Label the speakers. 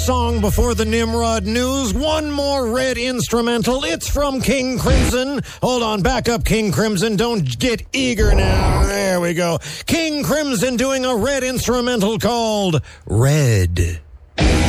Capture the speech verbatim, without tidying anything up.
Speaker 1: song before the Nimrod news. One more Red instrumental. It's from King Crimson. Hold on, back up, King Crimson. Don't get eager now. There we go. King Crimson doing a Red instrumental called Red.